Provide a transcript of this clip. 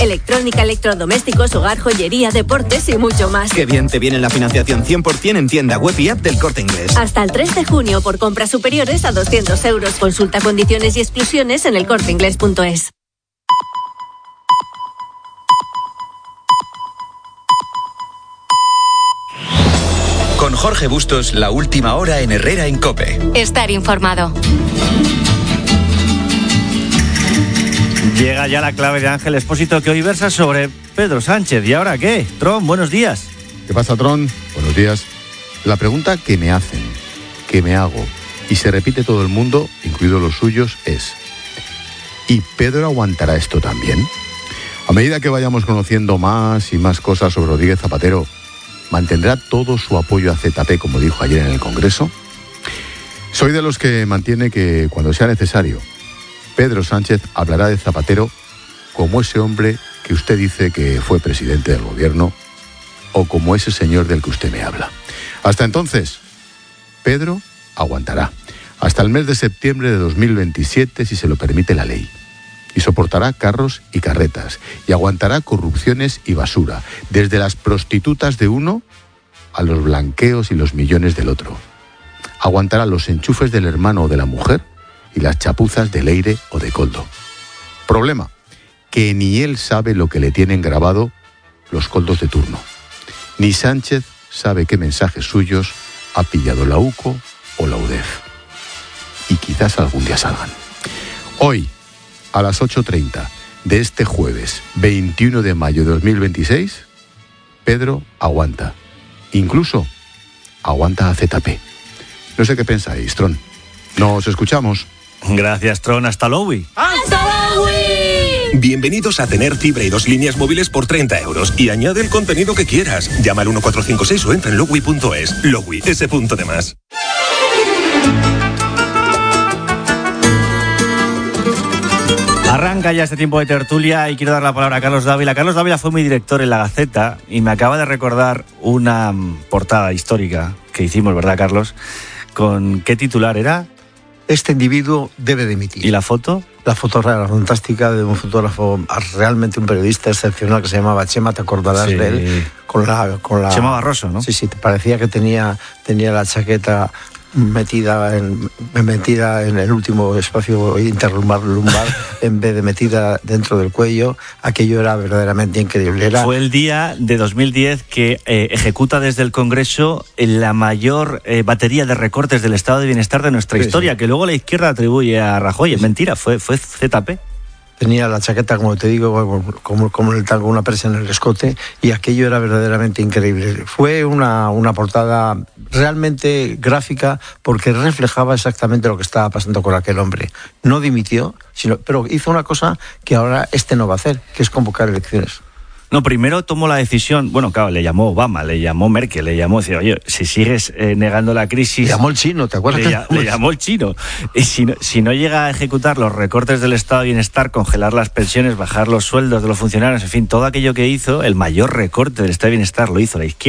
Electrónica, electrodomésticos, hogar, joyería, deportes y mucho más. Qué bien te viene la financiación 100% en tienda web y app del Corte Inglés. Hasta el 3 de junio por compras superiores a 200 euros. Consulta condiciones y exclusiones en elcorteinglés.es. Con Jorge Bustos, la última hora en Herrera en COPE. Estar informado. Llega ya la clave de Ángel Expósito, que hoy versa sobre Pedro Sánchez. ¿Y ahora qué? Tron, buenos días. ¿Qué pasa, Tron? Buenos días. La pregunta que me hacen, que me hago, y se repite todo el mundo, incluidos los suyos, es: ¿y Pedro aguantará esto también? A medida que vayamos conociendo más y más cosas sobre Rodríguez Zapatero, ¿mantendrá todo su apoyo a ZP, como dijo ayer en el Congreso? Soy de los que mantiene que, cuando sea necesario, Pedro Sánchez hablará de Zapatero como ese hombre que usted dice que fue presidente del gobierno, o como ese señor del que usted me habla. Hasta entonces, Pedro aguantará hasta el mes de septiembre de 2027, si se lo permite la ley. Y soportará carros y carretas, y aguantará corrupciones y basura, desde las prostitutas de uno a los blanqueos y los millones del otro. Aguantará los enchufes del hermano o de la mujer y las chapuzas de Leire o de Koldo. Problema, que ni él sabe lo que le tienen grabado los Koldos de turno. Ni Sánchez sabe qué mensajes suyos ha pillado la UCO o la UDEF. Y quizás algún día salgan. Hoy, a las 8:30 de este jueves 21 de mayo de 2026, Pedro aguanta. Incluso aguanta a ZP. No sé qué pensáis, Tron. Nos escuchamos. Gracias, Tron. Hasta luego. ¡Hasta luego! Bienvenidos a tener fibra y 2 líneas móviles por 30 euros. Y añade el contenido que quieras. Llama al 1456 o entra en logui.es. Logui, ese punto de más. Arranca ya este tiempo de tertulia y quiero dar la palabra a Carlos Dávila. Carlos Dávila fue mi director en La Gaceta y me acaba de recordar una portada histórica que hicimos, ¿verdad, Carlos? ¿Con qué titular era? Este individuo debe dimitir. ¿Y la foto? La foto era fantástica, de un fotógrafo, realmente un periodista excepcional que se llamaba Chema, te acordarás de él, con la Chema Barroso, ¿no? Sí, te parecía que tenía la chaqueta metida en el último espacio interlumbar en vez de metida dentro del cuello. Aquello era verdaderamente increíble. Fue el día de 2010 que ejecuta desde el Congreso la mayor batería de recortes del estado de bienestar de nuestra historia, que luego la izquierda atribuye a Rajoy. Es mentira, fue ZP. Tenía la chaqueta, como te digo, como el tango, una presa en el escote, y aquello era verdaderamente increíble. Fue una portada realmente gráfica porque reflejaba exactamente lo que estaba pasando con aquel hombre. No dimitió, pero hizo una cosa que ahora no va a hacer, que es convocar elecciones. No, primero tomó la decisión, bueno, claro, le llamó Obama, le llamó Merkel, le llamó, decía, oye, si sigues negando la crisis... Le llamó el chino, ¿te acuerdas? Le llamó el chino. Y si no llega a ejecutar los recortes del estado de bienestar, congelar las pensiones, bajar los sueldos de los funcionarios, en fin, todo aquello que hizo, el mayor recorte del estado de bienestar lo hizo la izquierda.